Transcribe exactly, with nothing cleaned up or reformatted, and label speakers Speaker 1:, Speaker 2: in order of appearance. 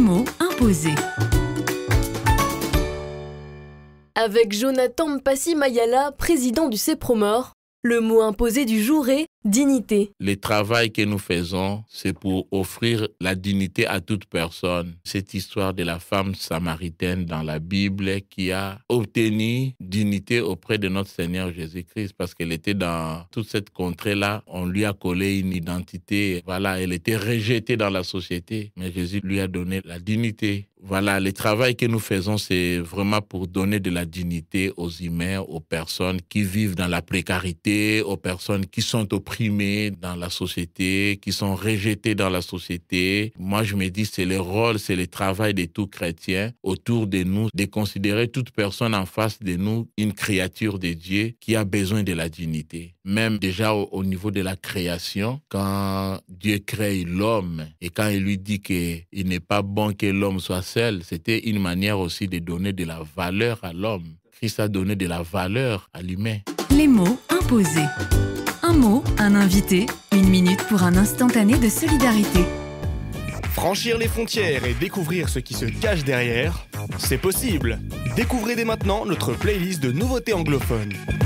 Speaker 1: mots imposés.
Speaker 2: Avec Jonathan Mpassi Mayala, président du CEPROMOR, le mot imposé du jour est dignité.
Speaker 3: Le travail que nous faisons, c'est pour offrir la dignité à toute personne. Cette histoire de la femme samaritaine dans la Bible qui a obtenu dignité auprès de notre Seigneur Jésus-Christ parce qu'elle était dans toute cette contrée-là. On lui a collé une identité. Voilà, elle était rejetée dans la société. Mais Jésus lui a donné la dignité. Voilà, le travail que nous faisons, c'est vraiment pour donner de la dignité aux humains, aux personnes qui vivent dans la précarité, aux personnes qui sont opprimées dans la société, qui sont rejetées dans la société. Moi, je me dis, c'est le rôle, c'est le travail de tout chrétien autour de nous, de considérer toute personne en face de nous une créature de Dieu qui a besoin de la dignité. Même déjà au, au niveau de la création, quand Dieu crée l'homme et quand il lui dit qu'il n'est pas bon que l'homme soit seul, c'était une manière aussi de donner de la valeur à l'homme. Christ a donné de la valeur à l'humain.
Speaker 1: Les mots imposés. Un mot, un invité, une minute pour un instantané de solidarité.
Speaker 4: Franchir les frontières et découvrir ce qui se cache derrière, c'est possible. Découvrez dès maintenant notre playlist de nouveautés anglophones.